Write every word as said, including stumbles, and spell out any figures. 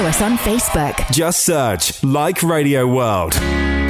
us on Facebook. Just search Like Radio World.